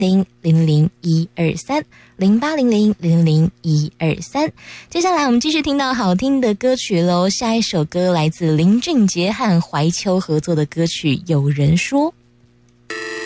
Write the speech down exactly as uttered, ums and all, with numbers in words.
零零零一二三零八零零零零一二三。接下来我们继续听到好听的歌曲喽，下一首歌来自林俊杰和怀秋合作的歌曲《有人说》。